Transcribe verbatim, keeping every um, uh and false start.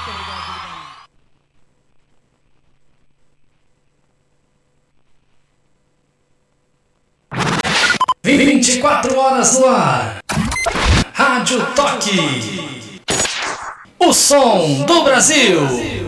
vinte e quatro horas no ar. Rádio Toque. O som do Brasil.